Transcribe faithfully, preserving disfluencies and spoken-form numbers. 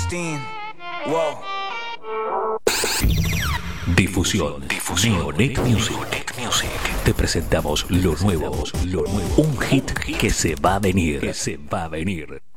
Springsteen. Wow. Difusión. Difusión. Neonet Music. Music. Te presentamos lo nuevo. Lo nuevo. Un hit que se va a venir. Que se va a venir.